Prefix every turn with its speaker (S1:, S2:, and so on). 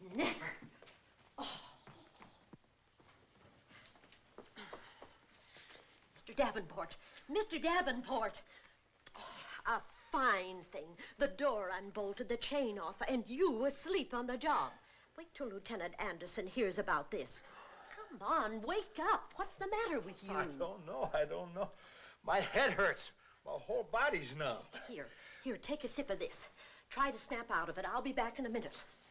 S1: never. Oh. Mr. Davenport. Mr. Davenport. Oh, a fine thing. The door unbolted, the chain off, and you asleep on the job. Wait till Lieutenant Anderson hears about this. Come on, wake up. What's the matter with you?
S2: I don't know. My head hurts. My whole body's numb.
S1: Here, take a sip of this. Try to snap out of it. I'll be back in a minute.